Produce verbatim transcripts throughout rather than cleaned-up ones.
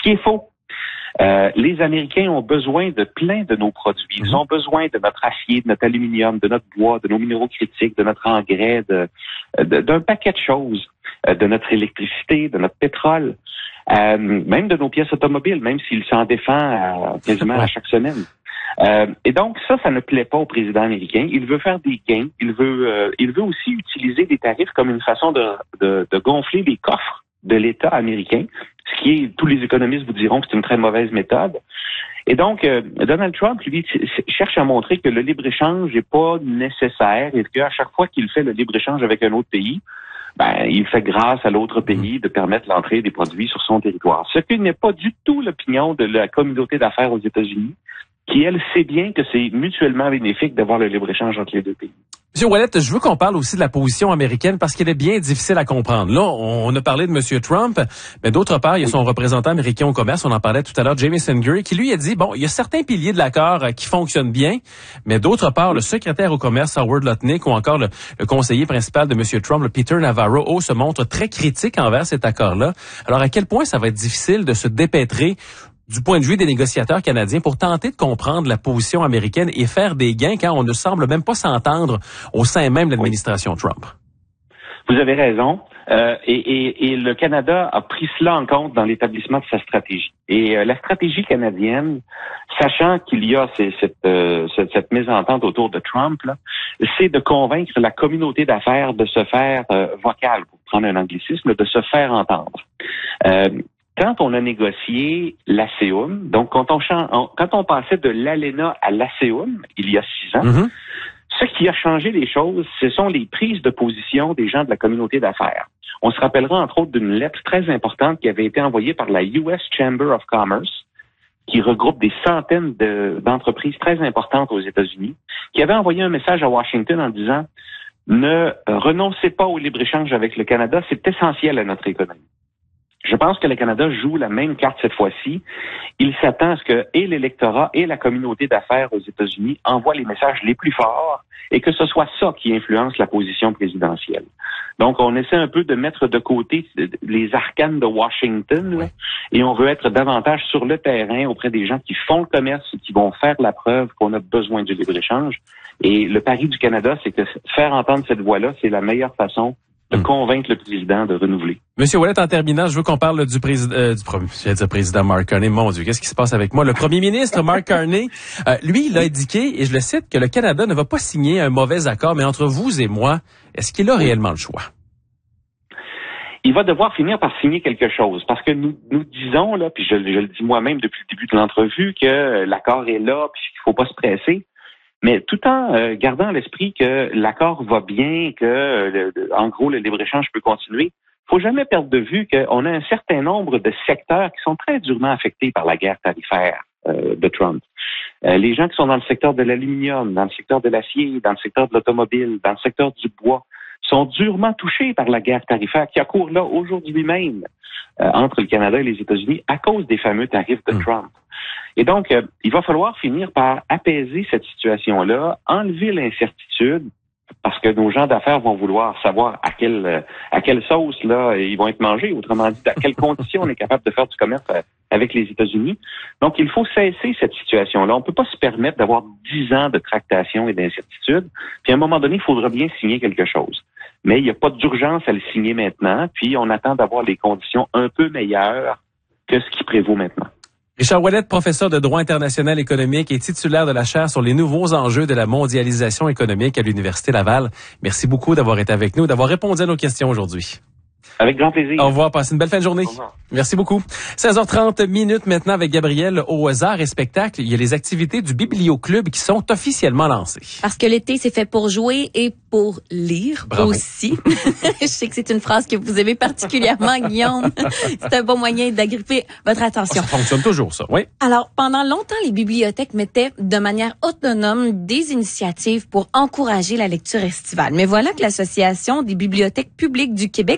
qui est faux. Euh, les Américains ont besoin de plein de nos produits. Ils ont besoin de notre acier, de notre aluminium, de notre bois, de nos minéraux critiques, de notre engrais, de, de, d'un paquet de choses, de notre électricité, de notre pétrole, euh, même de nos pièces automobiles, même s'il s'en défend euh, quasiment à chaque semaine. Euh, et donc ça, ça ne plaît pas au président américain. Il veut faire des gains. Il veut, euh, il veut aussi utiliser des tarifs comme une façon de, de, de gonfler les coffres de l'État américain, ce qui est, tous les économistes vous diront que c'est une très mauvaise méthode. Et donc, euh, Donald Trump, lui, cherche à montrer que le libre-échange n'est pas nécessaire et qu'à chaque fois qu'il fait le libre-échange avec un autre pays, ben, il fait grâce à l'autre pays de permettre l'entrée des produits sur son territoire. Ce qui n'est pas du tout l'opinion de la communauté d'affaires aux États-Unis, qui, elle, sait bien que c'est mutuellement bénéfique d'avoir le libre-échange entre les deux pays. Monsieur Ouellet, je veux qu'on parle aussi de la position américaine parce qu'elle est bien difficile à comprendre. Là, on a parlé de Monsieur Trump, mais d'autre part, il y a son représentant américain au commerce, on en parlait tout à l'heure, Jamieson Greer, qui lui a dit, bon, il y a certains piliers de l'accord qui fonctionnent bien, mais d'autre part, le secrétaire au commerce, Howard Lutnick, ou encore le, le conseiller principal de Monsieur Trump, le Peter Navarro, oh, se montre très critique envers cet accord-là. Alors, à quel point ça va être difficile de se dépêtrer du point de vue des négociateurs canadiens pour tenter de comprendre la position américaine et faire des gains quand on ne semble même pas s'entendre au sein même de l'administration oui. Trump? Vous avez raison. Euh, et, et, et le Canada a pris cela en compte dans l'établissement de sa stratégie. Et euh, la stratégie canadienne, sachant qu'il y a ces, cette, euh, cette, cette mésentente autour de Trump, là, c'est de convaincre la communauté d'affaires de se faire euh, vocale, pour prendre un anglicisme, de se faire entendre. Euh, Quand on a négocié l'ASEUM, donc quand on, on quand on passait de l'ALENA à l'ASEUM, il y a six ans, mm-hmm. ce qui a changé les choses, ce sont les prises de position des gens de la communauté d'affaires. On se rappellera entre autres d'une lettre très importante qui avait été envoyée par la U S Chamber of Commerce, qui regroupe des centaines de, d'entreprises très importantes aux États-Unis, qui avait envoyé un message à Washington en disant « Ne renoncez pas au libre-échange avec le Canada, c'est essentiel à notre économie. » Je pense que le Canada joue la même carte cette fois-ci. Il s'attend à ce que et l'électorat et la communauté d'affaires aux États-Unis envoient les messages les plus forts et que ce soit ça qui influence la position présidentielle. Donc, on essaie un peu de mettre de côté les arcanes de Washington là, et on veut être davantage sur le terrain auprès des gens qui font le commerce et qui vont faire la preuve qu'on a besoin du libre-échange. Et le pari du Canada, c'est que faire entendre cette voix-là, c'est la meilleure façon de convaincre le président de renouveler. Monsieur Ouellet, en terminant, je veux qu'on parle du président, euh, du premier, je vais dire président Mark Carney. Mon Dieu, qu'est-ce qui se passe avec moi? Le premier ministre Mark Carney, euh, lui, il a indiqué, et je le cite, que le Canada ne va pas signer un mauvais accord, mais entre vous et moi, est-ce qu'il a réellement le choix? Il va devoir finir par signer quelque chose, parce que nous nous disons, là, puis je, je le dis moi-même depuis le début de l'entrevue, que l'accord est là, puis qu'il faut pas se presser. Mais tout en euh, gardant à l'esprit que l'accord va bien, que euh, le, en gros le libre-échange peut continuer, il faut jamais perdre de vue qu'on a un certain nombre de secteurs qui sont très durement affectés par la guerre tarifaire euh, de Trump. Euh, les gens qui sont dans le secteur de l'aluminium, dans le secteur de l'acier, dans le secteur de l'automobile, dans le secteur du bois, sont durement touchés par la guerre tarifaire qui a cours là aujourd'hui même euh, entre le Canada et les États-Unis à cause des fameux tarifs de Trump. Et donc, euh, il va falloir finir par apaiser cette situation-là, enlever l'incertitude, parce que nos gens d'affaires vont vouloir savoir à quelle euh, à quelle sauce là ils vont être mangés, autrement dit, à quelles conditions on est capable de faire du commerce euh, avec les États-Unis. Donc, il faut cesser cette situation-là. On ne peut pas se permettre d'avoir dix ans de tractation et d'incertitude. Puis, à un moment donné, il faudra bien signer quelque chose. Mais il n'y a pas d'urgence à le signer maintenant. Puis, on attend d'avoir les conditions un peu meilleures que ce qui prévaut maintenant. Richard Ouellet, professeur de droit international économique et titulaire de la chaire sur les nouveaux enjeux de la mondialisation économique à l'Université Laval. Merci beaucoup d'avoir été avec nous, d'avoir répondu à nos questions aujourd'hui. Avec grand plaisir. Au revoir. Passez une belle fin de journée. Au revoir. Merci beaucoup. seize heures trente minutes maintenant avec Gabrielle aux arts et spectacles. Il y a les activités du Biblioclub qui sont officiellement lancées. Parce que l'été, c'est fait pour jouer et pour lire Bravo. Aussi. Je sais que c'est une phrase que vous aimez particulièrement, Guillaume. C'est un bon moyen d'agripper votre attention. Ça fonctionne toujours, ça. Oui. Alors, pendant longtemps, les bibliothèques mettaient de manière autonome des initiatives pour encourager la lecture estivale. Mais voilà que l'Association des bibliothèques publiques du Québec s'est mobilisée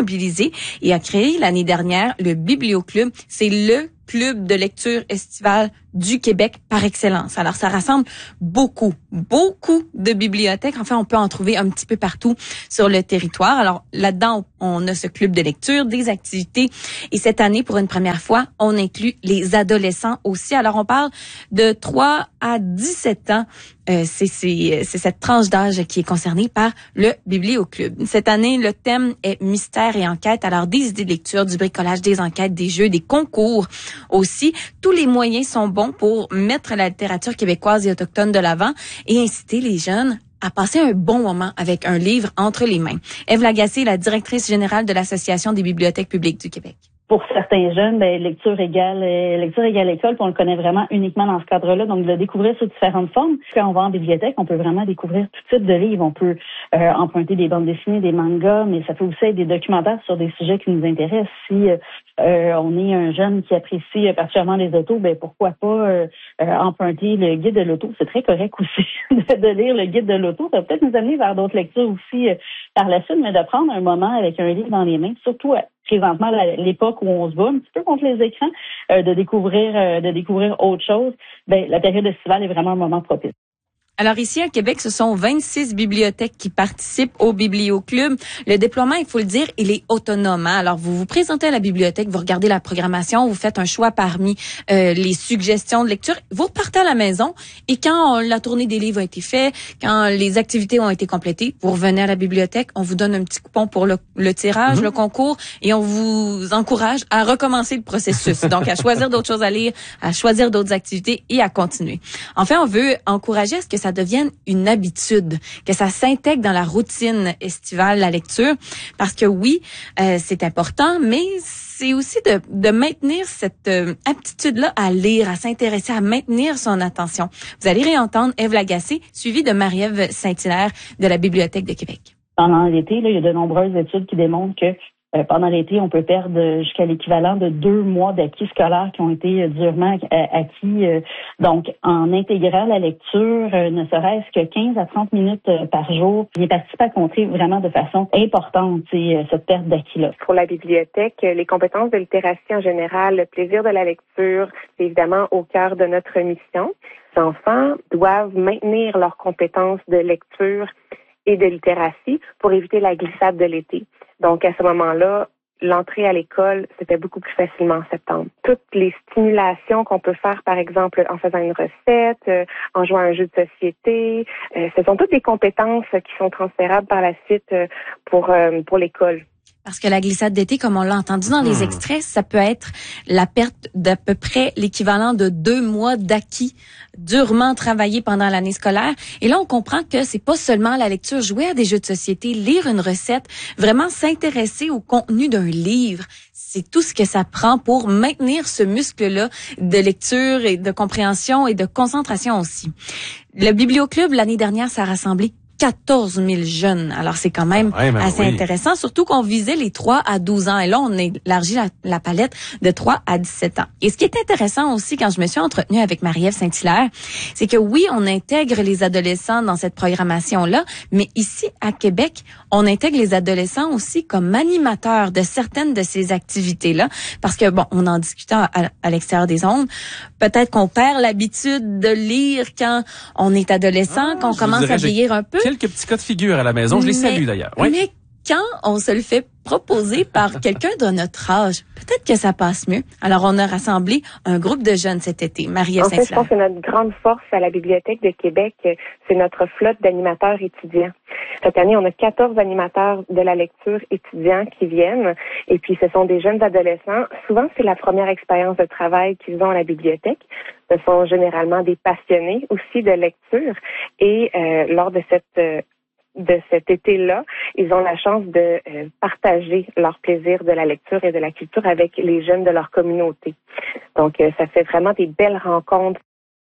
mobilisé et a créé l'année dernière le Biblioclub. C'est le club de lecture estivale du Québec par excellence. Alors, ça rassemble beaucoup, beaucoup de bibliothèques. Enfin, on peut en trouver un petit peu partout sur le territoire. Alors, là-dedans, on a ce club de lecture, des activités. Et cette année, pour une première fois, on inclut les adolescents aussi. Alors, on parle de trois à dix-sept ans. Euh, c'est, c'est, c'est cette tranche d'âge qui est concernée par le Biblioclub. Cette année, le thème est mystère et enquête. Alors, des idées de lecture, du bricolage, des enquêtes, des jeux, des concours aussi. Tous les moyens sont bons pour mettre la littérature québécoise et autochtone de l'avant et inciter les jeunes à passer un bon moment avec un livre entre les mains. Ève Lagacé, la directrice générale de l'Association des bibliothèques publiques du Québec. Pour certains jeunes, ben, lecture égale lecture égale école, puis on le connaît vraiment uniquement dans ce cadre-là, donc de le découvrir sous différentes formes. Quand on va en bibliothèque, on peut vraiment découvrir tout type de livres. On peut euh, emprunter des bandes dessinées, des mangas, mais ça peut aussi être des documentaires sur des sujets qui nous intéressent. Si euh, on est un jeune qui apprécie particulièrement les autos, ben pourquoi pas euh, euh, emprunter le guide de l'auto. C'est très correct aussi de, de lire le guide de l'auto. Ça va peut-être nous amener vers d'autres lectures aussi euh, par la suite, mais de prendre un moment avec un livre dans les mains, surtout à présentement, l'époque où on se bat un petit peu contre les écrans, euh, de découvrir euh, de découvrir autre chose, ben la période estivale est vraiment un moment propice. Alors ici à Québec, ce sont vingt-six bibliothèques qui participent au Biblioclub. Le déploiement, il faut le dire, il est autonome. Hein? Alors vous vous présentez à la bibliothèque, vous regardez la programmation, vous faites un choix parmi euh, les suggestions de lecture, vous repartez à la maison et quand la tournée des livres a été faite, quand les activités ont été complétées, vous revenez à la bibliothèque, on vous donne un petit coupon pour le, le tirage, mmh. le concours et on vous encourage à recommencer le processus. Donc à choisir d'autres choses à lire, à choisir d'autres activités et à continuer. Enfin, on veut encourager à ce que ça devienne une habitude, que ça s'intègre dans la routine estivale, la lecture, parce que oui, euh, c'est important, mais c'est aussi de, de maintenir cette euh, aptitude-là à lire, à s'intéresser, à maintenir son attention. Vous allez réentendre Ève Lagacé, suivie de Marie-Ève Saint-Hilaire de la Bibliothèque de Québec. Pendant l'été, là, il y a de nombreuses études qui démontrent que Euh, pendant l'été, on peut perdre jusqu'à l'équivalent de deux mois d'acquis scolaires qui ont été euh, durement euh, acquis. Euh, donc, en intégrant la lecture, euh, ne serait-ce que quinze à trente minutes euh, par jour, il participe à compter vraiment de façon importante euh, cette perte d'acquis-là. Pour la bibliothèque, les compétences de littératie en général, le plaisir de la lecture, c'est évidemment au cœur de notre mission. Les enfants doivent maintenir leurs compétences de lecture et de littératie pour éviter la glissade de l'été. Donc, à ce moment-là, l'entrée à l'école se fait beaucoup plus facilement en septembre. Toutes les stimulations qu'on peut faire, par exemple, en faisant une recette, euh, en jouant à un jeu de société, euh, ce sont toutes des compétences qui sont transférables par la suite euh, pour, euh, pour l'école. Parce que la glissade d'été, comme on l'a entendu dans les extraits, ça peut être la perte d'à peu près l'équivalent de deux mois d'acquis durement travaillés pendant l'année scolaire. Et là, on comprend que c'est pas seulement la lecture, jouer à des jeux de société, lire une recette, vraiment s'intéresser au contenu d'un livre. C'est tout ce que ça prend pour maintenir ce muscle-là de lecture et de compréhension et de concentration aussi. Le Biblioclub, l'année dernière, ça a rassemblé quatorze mille jeunes. Alors, c'est quand même ouais, assez oui. intéressant, surtout qu'on visait les trois à douze ans. Et là, on a élargi la, la palette de trois à dix-sept ans. Et ce qui est intéressant aussi, quand je me suis entretenue avec Marie-Ève Saint-Hilaire, c'est que oui, on intègre les adolescents dans cette programmation-là, mais ici, à Québec, on intègre les adolescents aussi comme animateurs de certaines de ces activités-là. Parce que, bon, on en discutait à, à l'extérieur des ondes, peut-être qu'on perd l'habitude de lire quand on est adolescent, ah, qu'on commence dirais, à vieillir un peu. Quelques petits cas de figure à la maison, je les mais, salue d'ailleurs. Oui. Mais quand on se le fait proposer par quelqu'un de notre âge, peut-être que ça passe mieux. Alors, on a rassemblé un groupe de jeunes cet été. Marie-Ève Saint-Hilaire. En fait, je pense que notre grande force à la Bibliothèque de Québec, c'est notre flotte d'animateurs étudiants. Cette année, on a quatorze animateurs de la lecture étudiants qui viennent. Et puis, ce sont des jeunes adolescents. Souvent, c'est la première expérience de travail qu'ils ont à la bibliothèque. Ce sont généralement des passionnés aussi de lecture. Et euh, lors de cette... Euh, de cet été-là, ils ont la chance de euh, partager leur plaisir de la lecture et de la culture avec les jeunes de leur communauté. Donc, euh, ça fait vraiment des belles rencontres.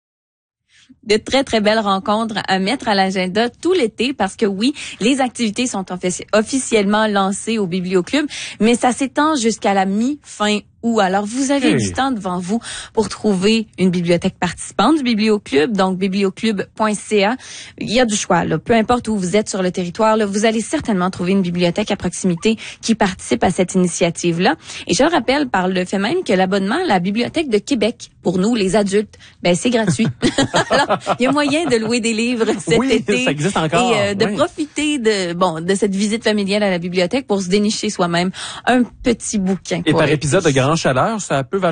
De très, très belles rencontres à mettre à l'agenda tout l'été parce que oui, les activités sont offici- officiellement lancées au Biblioclub, mais ça s'étend jusqu'à la mi-fin où. Alors, vous avez Hey. du temps devant vous pour trouver une bibliothèque participante du Biblioclub, donc biblioclub point c a. Il y a du choix, là. Peu importe où vous êtes sur le territoire, là, vous allez certainement trouver une bibliothèque à proximité qui participe à cette initiative-là. Et je rappelle par le fait même que l'abonnement à la Bibliothèque de Québec, pour nous, les adultes, ben c'est gratuit. Alors, il y a moyen de louer des livres cet oui, été ça existe encore. et euh, de oui. profiter de bon de cette visite familiale à la bibliothèque pour se dénicher soi-même un petit bouquin. Et pour par l'été. épisode de grande chaleur, ça peut valoir